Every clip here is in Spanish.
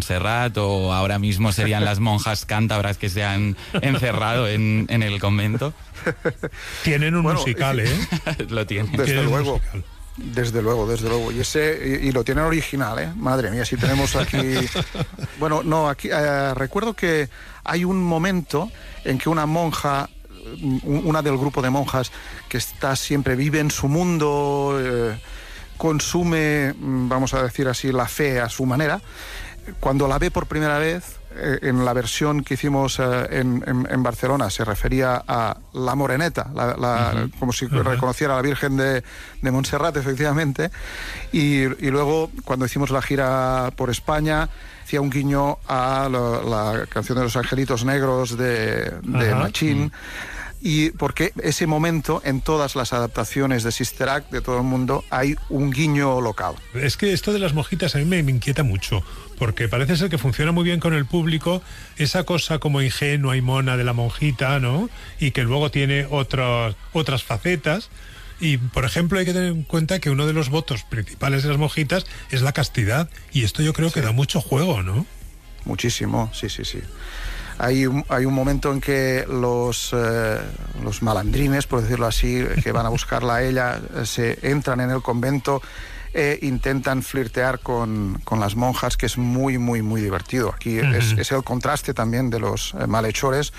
Montserrat, o ahora mismo serían las monjas cántabras que se han encerrado en el convento. Tienen un musical, ¿eh? Lo tienen. Desde luego. Desde luego. Y lo tienen original, ¿eh? Madre mía, si tenemos aquí... Bueno, no, aquí recuerdo que hay un momento en que una monja, una del grupo de monjas, que vive en su mundo, consume, vamos a decir así, la fe a su manera. Cuando la ve por primera vez, en la versión que hicimos en Barcelona, se refería a la moreneta, como si reconociera a la Virgen de Montserrat, efectivamente, y luego cuando hicimos la gira por España, hacía un guiño a la canción de los Angelitos Negros de Machín. Y porque ese momento, en todas las adaptaciones de Sister Act de todo el mundo, hay un guiño local. Es que esto de las monjitas a mí me inquieta mucho, porque parece ser que funciona muy bien con el público, esa cosa como ingenua y mona de la monjita, ¿no? Y que luego tiene otras facetas. Y, por ejemplo, hay que tener en cuenta que uno de los votos principales de las monjitas es la castidad, y esto yo creo que da mucho juego, ¿no? Muchísimo, sí. Hay un momento en que los malandrines, por decirlo así, que van a buscarla a ella, se entran en el convento e intentan flirtear con las monjas, que es muy, muy, muy divertido. Aquí es el contraste también de los malhechores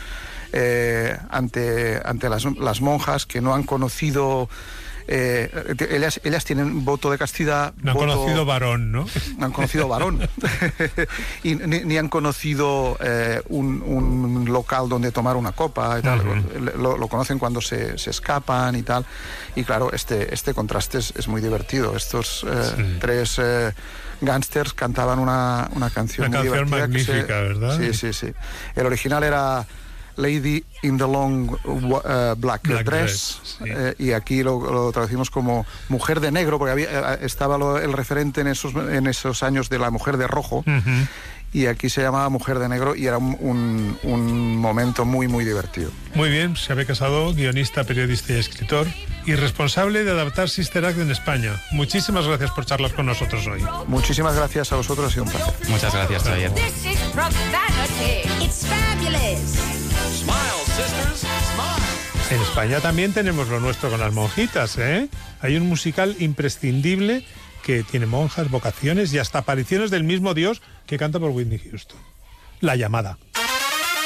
ante las monjas que no han conocido... ellas tienen voto de castidad. No han conocido varón, ¿no? No han conocido varón. Y ni han conocido un local donde tomar una copa y tal. Lo conocen cuando se escapan y tal. Y claro, este contraste es muy divertido. Estos tres gángsters cantaban una canción muy divertida. Una canción magnífica, ¿verdad? Sí. El original era Lady in the Long Black Dress, sí. Y aquí lo traducimos como Mujer de Negro, porque estaba el referente en esos años de la Mujer de Rojo, y aquí se llamaba Mujer de Negro, y era un momento muy, muy divertido. Muy bien, Xavier Casado, guionista, periodista y escritor, y responsable de adaptar Sister Act en España. Muchísimas gracias por charlar con nosotros hoy. Muchísimas gracias a vosotros, ha sido un placer. Muchas gracias, Xavier. En España también tenemos lo nuestro con las monjitas, ¿eh? Hay un musical imprescindible que tiene monjas, vocaciones y hasta apariciones del mismo Dios que canta por Whitney Houston. La Llamada.